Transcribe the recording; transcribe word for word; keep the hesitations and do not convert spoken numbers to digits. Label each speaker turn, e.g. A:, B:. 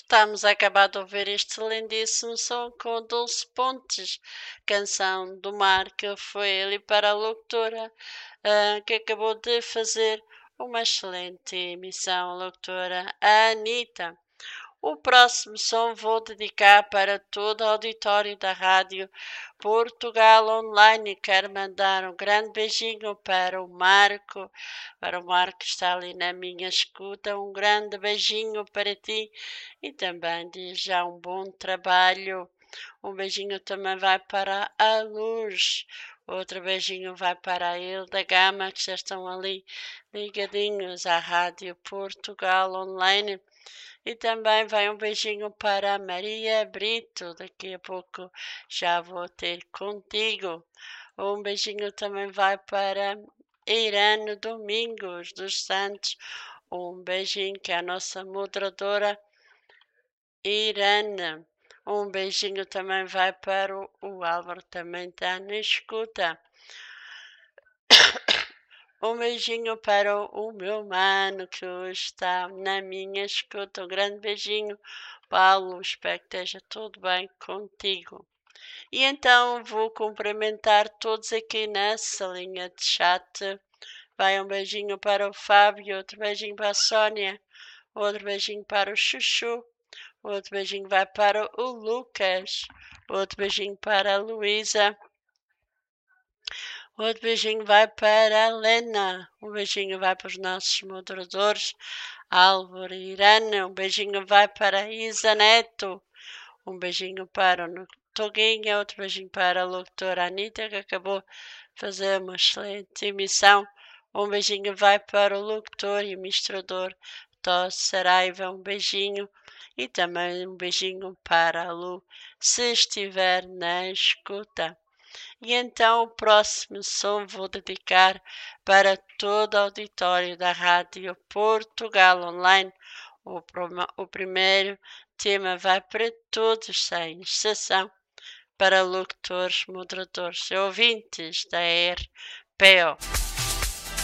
A: Estamos a acabar de ouvir este lindíssimo som com Dulce Pontes, Canção do Mar, que foi ali para a locutora, ah, que acabou de fazer uma excelente emissão, a locutora Anitta. O próximo som vou dedicar para todo o auditório da Rádio Portugal Online. Quero mandar um grande beijinho para o Marco, para o Marco que está ali na minha escuta. Um grande beijinho para ti e também desejar um bom trabalho. Um beijinho também vai para a Luz. Outro beijinho vai para a Hilda Gama, que já estão ali ligadinhos à Rádio Portugal Online. E também vai um beijinho para a Maria Brito. Daqui a pouco já vou ter contigo. Um beijinho também vai para Irene Domingos dos Santos. Um beijinho que é a nossa moderadora Irene. Um beijinho também vai para o, o Álvaro, também está na escuta. Um beijinho para o, o meu mano que hoje está na minha escuta. Um grande beijinho, Paulo. Espero que esteja tudo bem contigo. E então vou cumprimentar todos aqui nessa linha de chat. Vai um beijinho para o Fábio, outro beijinho para a Sónia, outro beijinho para o Chuchu, outro beijinho vai para o Lucas, outro beijinho para a Luísa. Outro beijinho vai para a Helena, um beijinho vai para os nossos moderadores, Álvaro e Irene, um beijinho vai para a Isa Neto, um beijinho para o Toguinha, outro beijinho para a locutora Anitta, que acabou de fazer uma excelente emissão, um beijinho vai para o locutor e administrador Tó Saraiva, um beijinho, e também um beijinho para a Lu, se estiver na escuta. E então o próximo som vou dedicar para todo o auditório da Rádio Portugal Online. O, o primeiro tema vai para todos, sem exceção, para locutores, moderadores e ouvintes da R P O.